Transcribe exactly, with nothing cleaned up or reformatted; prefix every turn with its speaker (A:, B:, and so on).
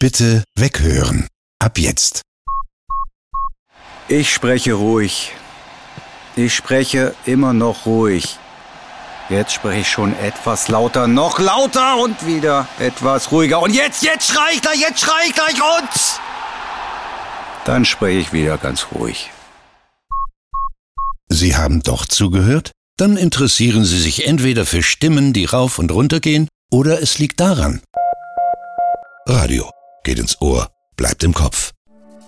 A: Bitte weghören. Ab jetzt.
B: Ich spreche ruhig. Ich spreche immer noch ruhig. Jetzt spreche ich schon etwas lauter, noch lauter und wieder etwas ruhiger. Und jetzt, jetzt schrei ich gleich, jetzt schrei ich gleich und... Dann spreche ich wieder ganz ruhig.
A: Sie haben doch zugehört? Dann interessieren Sie sich entweder für Stimmen, die rauf und runter gehen, oder es liegt daran. Radio geht ins Ohr, bleibt im Kopf.